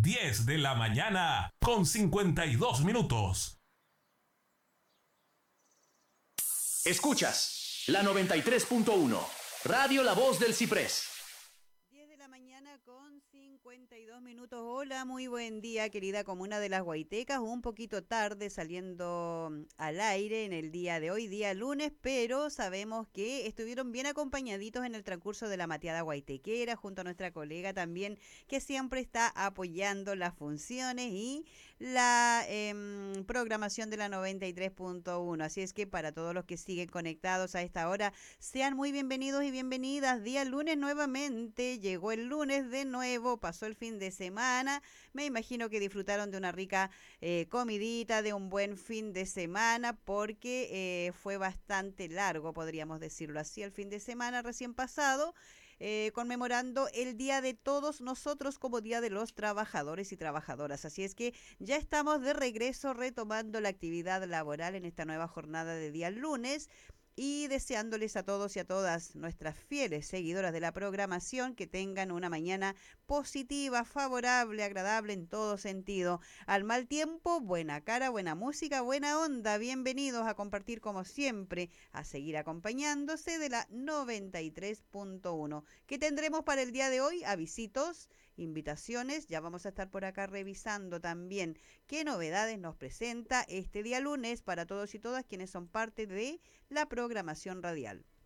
10 de la mañana con 52 minutos. Escuchas la 93.1, Radio La Voz del Ciprés. 10 de la mañana con 52 minutos. Hola, muy buen día, querida comuna de Las Guaitecas. Un poquito tarde saliendo al aire en el día de hoy, día lunes, pero sabemos que estuvieron bien acompañaditos en el transcurso de la mateada guaitequera, junto a nuestra colega también, que siempre está apoyando las funciones y la programación de la 93.1. Así es que para todos los que siguen conectados a esta hora, sean muy bienvenidos y bienvenidas. Día lunes nuevamente. Llegó el lunes de nuevo, pasó el fin de semana. Me imagino que disfrutaron de una rica comidita, de un buen fin de semana, porque fue bastante largo, podríamos decirlo así, el fin de semana recién pasado, conmemorando el Día de Todos Nosotros como Día de los Trabajadores y Trabajadoras. Así es que ya estamos de regreso retomando la actividad laboral en esta nueva jornada de día lunes. Y deseándoles a todos y a todas nuestras fieles seguidoras de la programación que tengan una mañana positiva, favorable, agradable en todo sentido. Al mal tiempo, buena cara, buena música, buena onda. Bienvenidos a compartir como siempre, a seguir acompañándose de la 93.1. ¿Qué tendremos para el día de hoy? Avisitos, invitaciones. Ya vamos a estar por acá revisando también qué novedades nos presenta este día lunes para todos y todas quienes son parte de la programación radial.